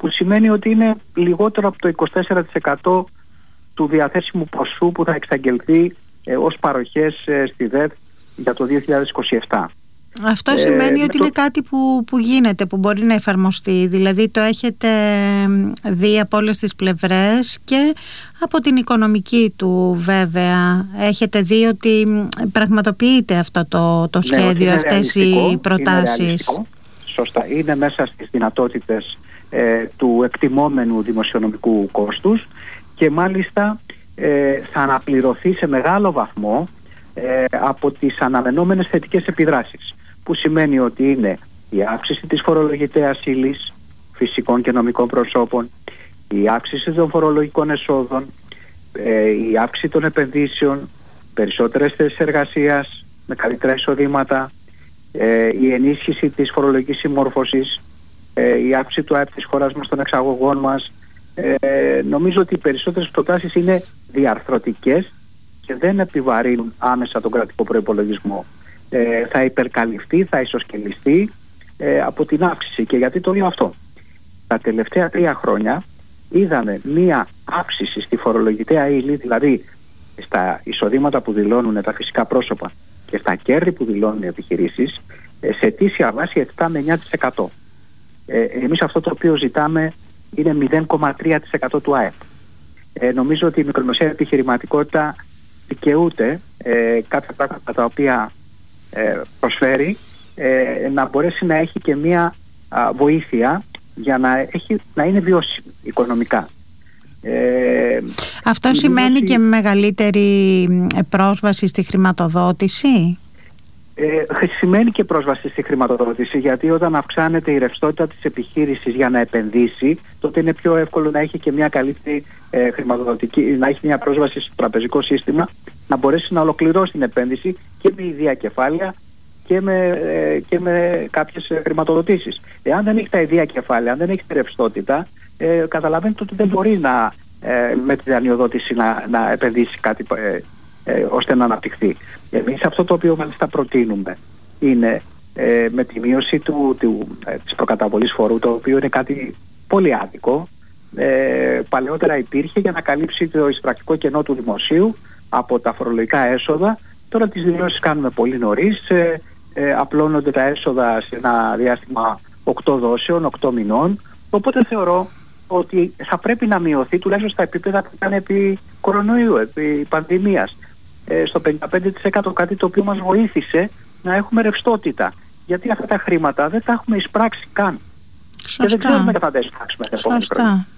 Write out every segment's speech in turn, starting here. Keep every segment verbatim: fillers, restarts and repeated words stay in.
που σημαίνει ότι είναι λιγότερο από το είκοσι τέσσερα τοις εκατό του διαθέσιμου ποσού που θα εξαγγελθεί ε, ως παροχές ε, στη ΔΕΔ για το δύο χιλιάδες είκοσι επτά. Αυτό ε, σημαίνει ότι το... είναι κάτι που, που γίνεται, που μπορεί να εφαρμοστεί. Δηλαδή το έχετε δει από όλες τις πλευρές και από την οικονομική του βέβαια. Έχετε δει ότι πραγματοποιείται αυτό το, το σχέδιο, ναι, αυτές οι προτάσεις. Είναι σωστά, είναι μέσα στις δυνατότητες ε, του εκτιμόμενου δημοσιονομικού κόστους και μάλιστα ε, θα αναπληρωθεί σε μεγάλο βαθμό ε, από τις αναμενόμενες θετικές επιδράσεις, που σημαίνει ότι είναι η αύξηση της φορολογητέας ύλης φυσικών και νομικών προσώπων, η αύξηση των φορολογικών εσόδων, ε, η αύξηση των επενδύσεων, περισσότερες θέσεις εργασίας με καλύτερα εισοδήματα, ε, η ενίσχυση της φορολογικής συμμόρφωσης, ε, η αύξηση του ΑΕΠ της χώρας μας, των εξαγωγών μας. Ε, νομίζω ότι οι περισσότερες προτάσεις είναι διαρθρωτικές και δεν επιβαρύνουν άμεσα τον κρατικό προϋπολογισμό. Ε, θα υπερκαλυφθεί, θα ισοσκελιστεί ε, από την αύξηση. Και γιατί το λέω αυτό? Τα τελευταία τρία χρόνια είδαμε μία αύξηση στη φορολογητέα ύλη, δηλαδή στα εισοδήματα που δηλώνουν τα φυσικά πρόσωπα και στα κέρδη που δηλώνουν οι επιχειρήσεις, ε, σε αιτήσια βάση επτά με εννιά τοις εκατό. Ε, εμείς αυτό το οποίο ζητάμε είναι μηδέν κόμμα τρία τοις εκατό του ΑΕΠ. Ε, νομίζω ότι η μικρομεσαία επιχειρηματικότητα δικαιούται ε, κάποια πράγματα τα οποία ε, προσφέρει, ε, να μπορέσει να έχει και μία α, βοήθεια για να, έχει, να είναι βιώσιμη οικονομικά. Ε, Αυτό σημαίνει δόση... και μεγαλύτερη πρόσβαση στη χρηματοδότηση? Ε, σημαίνει και πρόσβαση στη χρηματοδότηση, γιατί όταν αυξάνεται η ρευστότητα της επιχείρησης για να επενδύσει, τότε είναι πιο εύκολο να έχει και μια καλύτερη ε, χρηματοδοτική, να έχει μια πρόσβαση στο τραπεζικό σύστημα, να μπορέσει να ολοκληρώσει την επένδυση και με ιδία κεφάλαια και με, ε, και με κάποιες χρηματοδοτήσεις. Εάν δεν έχει τα ιδία κεφάλαια, αν δεν έχει τη ρευστότητα, ε, καταλαβαίνετε ότι δεν μπορεί να, ε, με τη δανειοδότηση να, να επενδύσει κάτι ε, ε, ώστε να αναπτυχθεί. Εμείς αυτό το οποίο μάλιστα προτείνουμε είναι ε, με τη μείωση του, του, ε, της προκαταβολής φορού, το οποίο είναι κάτι πολύ άδικο. Ε, παλαιότερα υπήρχε για να καλύψει το εισπρακτικό κενό του δημοσίου από τα φορολογικά έσοδα. Τώρα τις δηλώσεις κάνουμε πολύ νωρίς, ε, ε, απλώνονται τα έσοδα σε ένα διάστημα οκτώ δόσεων, οκτώ μηνών, οπότε θεωρώ ότι θα πρέπει να μειωθεί τουλάχιστον στα επίπεδα που ήταν επί κορονοϊού, επί πανδημίας, ε, στο πενήντα πέντε τοις εκατό, κάτι το οποίο μας βοήθησε να έχουμε ρευστότητα, γιατί αυτά τα χρήματα δεν τα έχουμε εισπράξει καν. Σωστά. Και δεν ξέρουμε και θα τα εισπράξουμε την επόμενη χρονιά.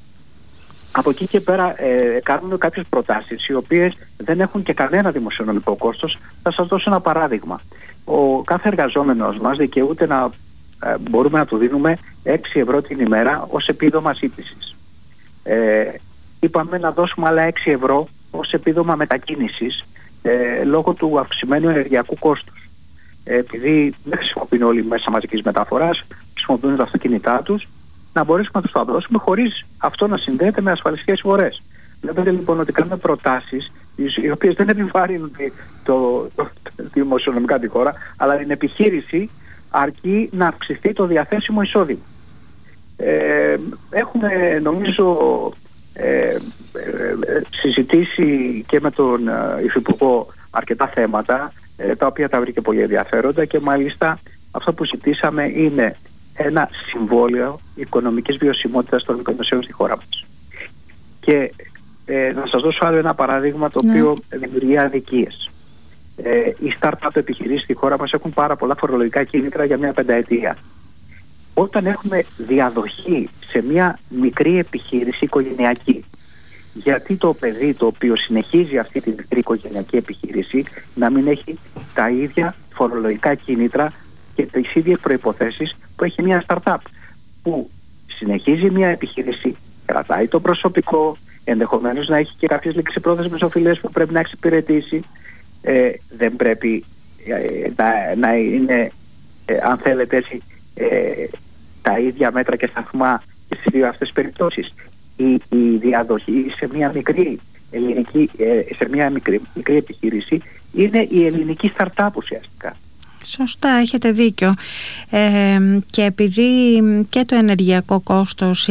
Από εκεί και πέρα ε, κάνουμε κάποιες προτάσεις οι οποίες δεν έχουν και κανένα δημοσιονομικό κόστος. Θα σας δώσω ένα παράδειγμα. Ο κάθε εργαζόμενος μας δικαιούται να ε, μπορούμε να του δίνουμε έξι ευρώ την ημέρα ως επίδομα σύντησης. Ε, είπαμε να δώσουμε άλλα έξι ευρώ ως επίδομα μετακίνησης ε, λόγω του αυξημένου ενεργειακού κόστους. Ε, επειδή δεν χρησιμοποιούν όλοι μέσα μαζικής μεταφοράς, χρησιμοποιούν τα αυτοκίνητά τους, να μπορέσουμε να τους τα δώσουμε χωρίς αυτό να συνδέεται με ασφαλιστικές εισφορές. Βλέπετε λοιπόν ότι κάνουμε προτάσεις οι οποίες δεν επιβαρύνουν το, το, το δημοσιονομικά τη χώρα, αλλά την επιχείρηση αρκεί να αυξηθεί το διαθέσιμο εισόδημα. Ε, έχουμε νομίζω ε, ε, συζητήσει και με τον ε, Υφυπουργό αρκετά θέματα, ε, τα οποία τα βρήκε πολύ ενδιαφέροντα, και μάλιστα αυτό που ζητήσαμε είναι ένα συμβόλαιο οικονομικής βιωσιμότητας των μικρομεσαίων στη χώρα μας. Και ε, να σας δώσω άλλο ένα παράδειγμα το οποίο ναι. δημιουργεί αδικίες. Ε, οι startup επιχειρήσεις στη χώρα μας έχουν πάρα πολλά φορολογικά κίνητρα για μια πενταετία. Όταν έχουμε διαδοχή σε μια μικρή επιχείρηση οικογενειακή, γιατί το παιδί το οποίο συνεχίζει αυτή τη μικρή οικογενειακή επιχείρηση να μην έχει τα ίδια φορολογικά κίνητρα και τις ίδιες προϋποθέσεις που έχει μια startup, που συνεχίζει μια επιχείρηση, κρατάει το προσωπικό, ενδεχομένως να έχει και κάποιες ληξιπρόθεσμες οφειλές που πρέπει να εξυπηρετήσει, ε, δεν πρέπει ε, να, να είναι ε, αν θέλετε έτσι, ε, τα ίδια μέτρα και σταθμά στις δύο αυτές τις περιπτώσεις. Η, η διαδοχή σε μια μικρή ελληνική, ε, σε μια μικρή, μικρή επιχείρηση είναι η ελληνική startup ουσιαστικά. Σωστά, έχετε δίκιο. Ε, και επειδή και το ενεργειακό κόστος